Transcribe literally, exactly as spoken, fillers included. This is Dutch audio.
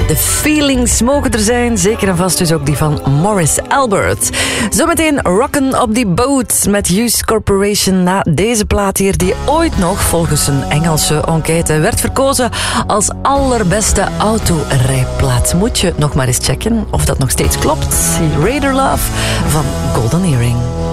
De feelings mogen er zijn, zeker en vast dus ook die van Morris Albert. Zometeen Rockin' op die boat met Hughes Corporation na deze plaat hier, die ooit nog volgens een Engelse enquête werd verkozen als allerbeste autorijplaat. Moet je nog maar eens checken of dat nog steeds klopt. Raider Love van Golden Earring.